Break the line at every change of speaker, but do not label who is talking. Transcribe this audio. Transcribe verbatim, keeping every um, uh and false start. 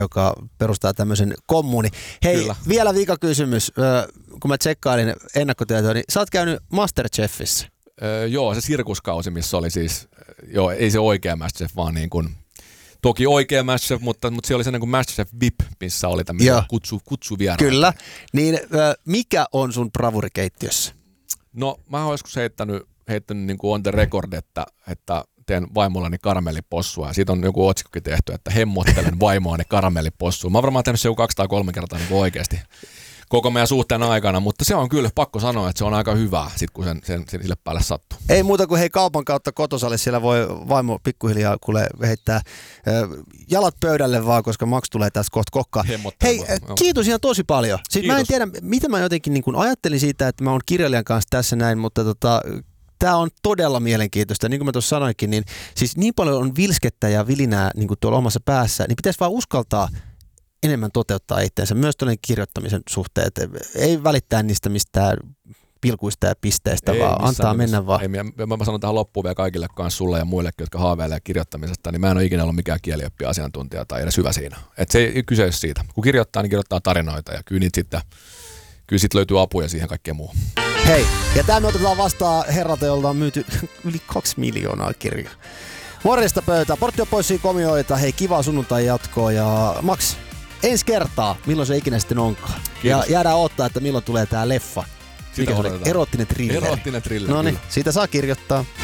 joka perustaa tämmöisen kommuni. Hei, Kyllä. vielä viikakysymys. Kun mä tsekkailin ennakkotietoja, niin sä oot käynyt Masterchefissä.
Öö, joo, se sirkuskausi, missä oli siis, joo, ei se oikea Masterchef, vaan niin kuin, toki oikea Masterchef, mutta, mutta se oli se niin kuin Masterchef V I P, missä oli tämmöinen kutsu, kutsuvieraita.
Kyllä. Niin mikä on sun bravurikeittiössä?
No, mä oon joskus heittänyt, heittänyt niin kuin on the record, että, että teen vaimollani karamellipossua, ja siitä on joku otsikkokin tehty, että hemmottelen vaimoani karamellipossua. Mä oon varmaan tehnyt se joku kaksi tai kolme kertaa niin kuin oikeasti koko meidän suhteen aikana, mutta se on kyllä pakko sanoa, että se on aika hyvää, sit kun sen, sen, sen sille päälle sattuu.
Ei muuta kuin hei kaupan kautta kotosalle, siellä voi vaimo pikkuhiljaa kuule heittää äh, jalat pöydälle vaan, koska Max tulee tässä kohta kokkaan. Hei, äh, kiitos ihan tosi paljon. Siis mä en tiedä, mitä mä jotenkin niin kun ajattelin siitä, että mä oon kirjailijan kanssa tässä näin, mutta tota, tämä on todella mielenkiintoista. Niin kuin mä tuossa sanoinkin, niin siis niin paljon on vilskettä ja vilinää niin kuin tuolla omassa päässä, niin pitäisi vaan uskaltaa enemmän toteuttaa itseensä, myös tuollainen kirjoittamisen suhteet. Ei välittää niistä mistään pilkuista ja pisteistä, ei, vaan antaa mennä nimessä. vaan.
Ei, mä, mä sanon tähän loppuun vielä kaikille kanssa, sulle ja muillekin, jotka haaveilee kirjoittamisesta, niin mä en ole ikinä ollut mikään kielioppia-asiantuntija tai edes hyvä siinä. Et se ei kyse ole siitä. Kun kirjoittaa, niin kirjoittaa tarinoita ja kyllä niitä sitten, kyllä sit löytyy apuja siihen kaikkeen muuhun.
Hei, ja tämä me otetaan vastaan herralta, jolta on myyty yli kaksi miljoonaa kirjaa. Morjesta pöytää, Portti on poissia komioita, hei kivaa sunnuntai jatkoa ja Max, ensi kertaa, milloin se ikinä sitten onkaan. Kiitos. Ja jäädään odottaa, että milloin tulee tää leffa. Mikä se oli? Erottinen thriller.
Erottinen thriller.
No niin, siitä saa kirjoittaa.